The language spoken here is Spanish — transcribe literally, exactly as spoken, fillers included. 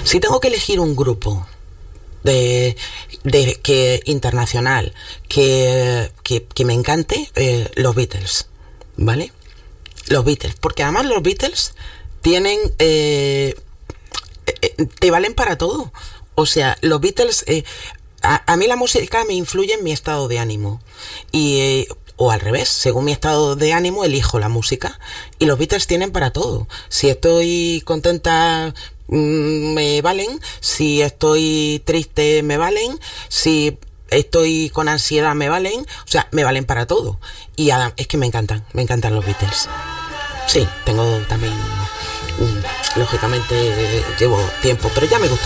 Si tengo que elegir un grupo de, de que internacional que, que, que me encante, eh, los Beatles, ¿vale? Los Beatles, porque además los Beatles tienen eh, eh, te valen para todo. O sea, los Beatles, eh, a, a mí la música me influye en mi estado de ánimo y eh, o al revés, según mi estado de ánimo elijo la música, y los Beatles tienen para todo. Si estoy contenta, me valen. Si estoy triste, me valen. Si estoy con ansiedad, me valen. O sea, me valen para todo. Y Adam, es que me encantan, me encantan los Beatles. Sí, tengo también, lógicamente llevo tiempo, pero ya me gusta.